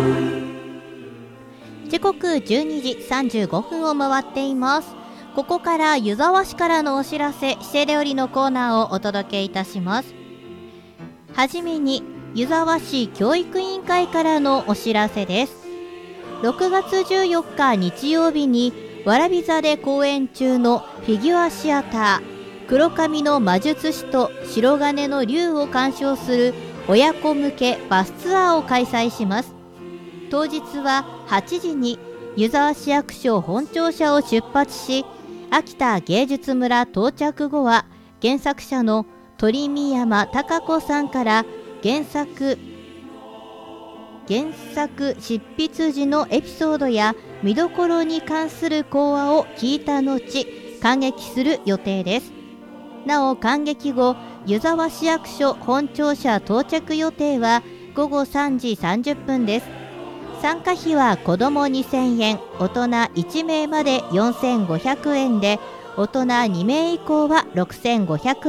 時刻12時35分を回っています。ここから湯沢市からのお知らせ、シェ料理のコーナーをお届けいたします。はじめに湯沢市教育委員会からのお知らせです。6月14日日曜日に蕨座で公演中のフィギュアシアター黒髪の魔術師と白金の竜を鑑賞する親子向けバスツアーを開催します。当日は8時に湯沢市役所本庁舎を出発し、秋田芸術村到着後は原作者の鳥見山貴子さんから原作執筆時のエピソードや見どころに関する講話を聞いた後、観劇する予定です。なお観劇後、湯沢市役所本庁舎到着予定は午後3時30分です。参加費は子ども2000円、大人1名まで4500円で、大人2名以降は6500円